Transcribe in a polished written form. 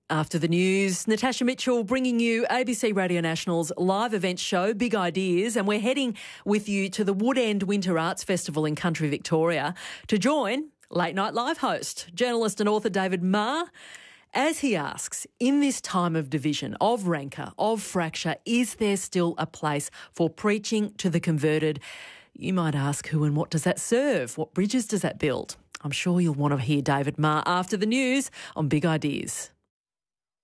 After the news, Natasha Mitchell bringing you ABC Radio National's live event show, Big Ideas, and we're heading with you to the Woodend Winter Arts Festival in country Victoria to join Late Night Live host, journalist and author David Marr, as he asks, in this time of division, of rancour, of fracture, is there still a place for preaching to the converted? You might ask, who and what does that serve? What bridges does that build? I'm sure you'll want to hear David Marr after the news on Big Ideas.